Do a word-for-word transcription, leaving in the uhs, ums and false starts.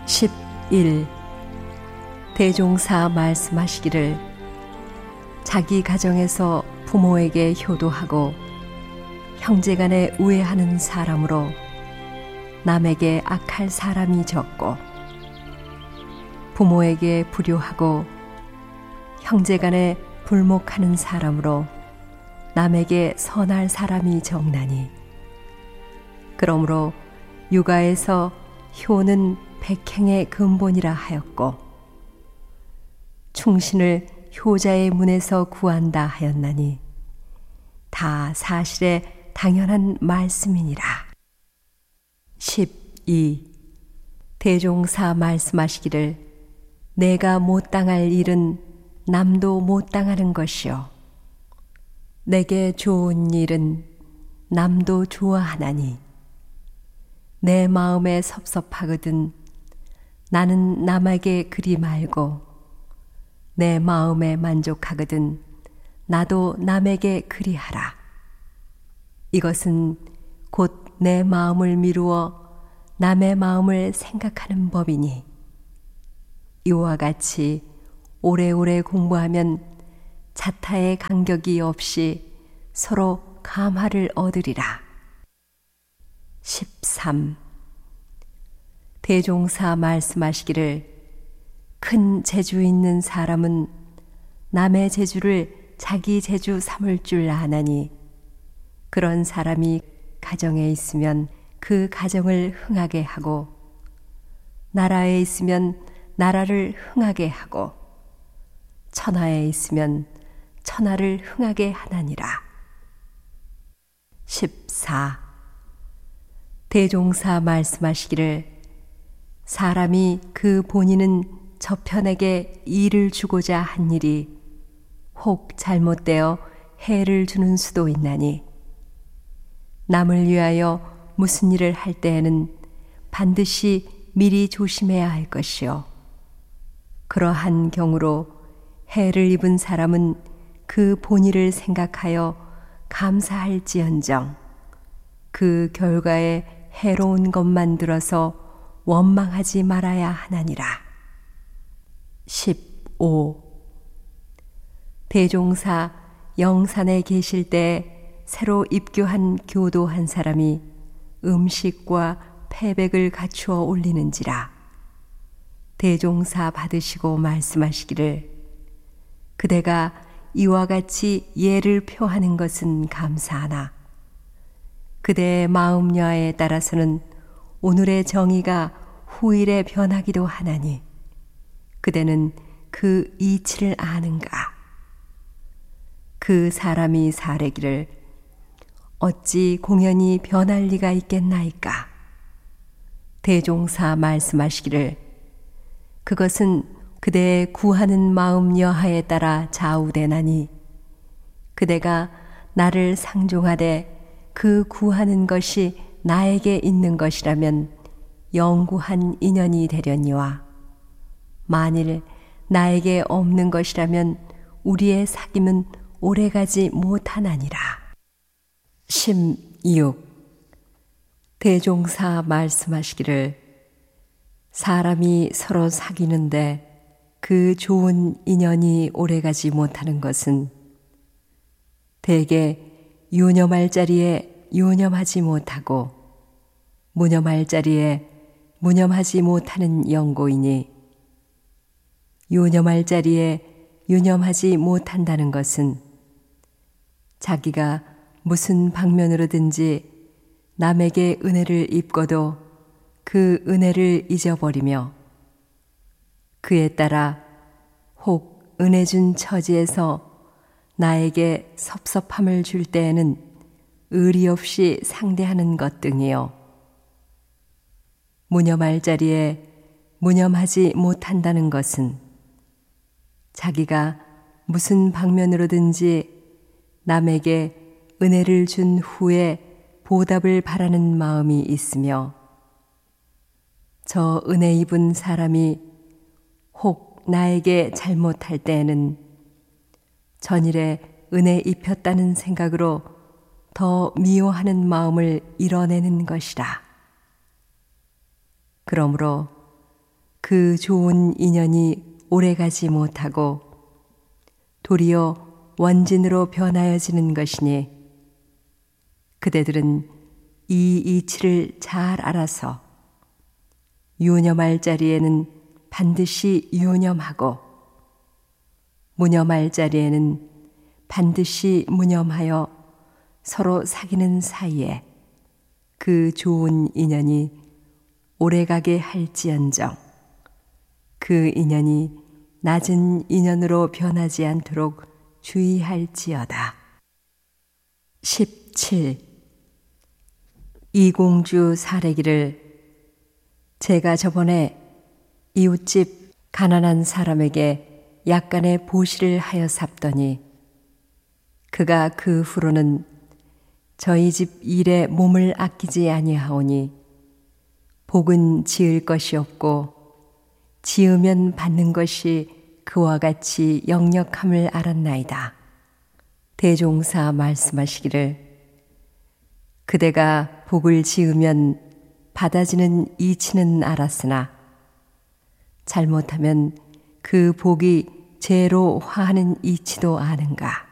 십일. 대종사 말씀하시기를 자기 가정에서 부모에게 효도하고 형제간에 우애하는 사람으로 남에게 악할 사람이 적고 부모에게 불효하고 형제간에 불목하는 사람으로 남에게 선할 사람이 적나니 그러므로 육아에서 효는 백행의 근본이라 하였고 충신을 효자의 문에서 구한다 하였나니 다 사실에 당연한 말씀이니라. 십이. 대종사 말씀하시기를 내가 못 당할 일은 남도 못 당하는 것이요 내게 좋은 일은 남도 좋아하나니 내 마음에 섭섭하거든 나는 남에게 그리 말고 내 마음에 만족하거든 나도 남에게 그리하라. 이것은 곧 내 마음을 미루어 남의 마음을 생각하는 법이니 이와 같이 오래오래 공부하면 자타의 간격이 없이 서로 감화를 얻으리라. 십삼. 대종사 말씀하시기를 큰 재주 있는 사람은 남의 재주를 자기 재주 삼을 줄 아나니 그런 사람이 가정에 있으면 그 가정을 흥하게 하고 나라에 있으면 나라를 흥하게 하고 천하에 있으면 천하를 흥하게 하나니라. 십사. 대종사 말씀하시기를 사람이 그 본인은 저편에게 이를 주고자 한 일이 혹 잘못되어 해를 주는 수도 있나니 남을 위하여 무슨 일을 할 때에는 반드시 미리 조심해야 할 것이요 그러한 경우로 해를 입은 사람은 그 본의를 생각하여 감사할지언정 그 결과에 해로운 것만 들어서 원망하지 말아야 하나니라. 십오. 대종사 영산에 계실 때 새로 입교한 교도 한 사람이 음식과 패백을 갖추어 올리는지라 대종사 받으시고 말씀하시기를 그대가 이와 같이 예를 표하는 것은 감사하나 그대의 마음 여하에 따라서는 오늘의 정의가 후일에 변하기도 하나니 그대는 그 이치를 아는가? 그 사람이 사례기를 어찌 공연히 변할 리가 있겠나이까? 대종사 말씀하시기를 그것은 그대의 구하는 마음 여하에 따라 좌우되나니 그대가 나를 상종하되 그 구하는 것이 나에게 있는 것이라면 영구한 인연이 되려니와 만일 나에게 없는 것이라면 우리의 사귐은 오래가지 못하나니라. 십육. 대종사 말씀하시기를 사람이 서로 사귀는데 그 좋은 인연이 오래가지 못하는 것은 대개 유념할 자리에 유념하지 못하고 무념할 자리에 무념하지 못하는 연고이니 유념할 자리에 유념하지 못한다는 것은 자기가 무슨 방면으로든지 남에게 은혜를 입고도 그 은혜를 잊어버리며 그에 따라 혹 은혜 준 처지에서 나에게 섭섭함을 줄 때에는 의리 없이 상대하는 것 등이요 무념할 자리에 무념하지 못한다는 것은 자기가 무슨 방면으로든지 남에게 은혜를 준 후에 보답을 바라는 마음이 있으며 저 은혜 입은 사람이 혹 나에게 잘못할 때에는 전일에 은혜 입혔다는 생각으로 더 미워하는 마음을 이뤄내는 것이라. 그러므로 그 좋은 인연이 오래가지 못하고 도리어 원진으로 변하여지는 것이니 그대들은 이 이치를 잘 알아서 유념할 자리에는 반드시 유념하고 무념할 자리에는 반드시 무념하여 서로 사귀는 사이에 그 좋은 인연이 오래가게 할지언정 그 인연이 낮은 인연으로 변하지 않도록 주의할지어다. 십칠. 이공주 사례기를 제가 저번에 이웃집 가난한 사람에게 약간의 보시를 하여 삽더니 그가 그 후로는 저희 집 일에 몸을 아끼지 아니하오니 복은 지을 것이 없고 지으면 받는 것이 그와 같이 역력함을 알았나이다. 대종사 말씀하시기를 그대가 복을 지으면 받아지는 이치는 알았으나 잘못하면 그 복이 죄로 화하는 이치도 아는가.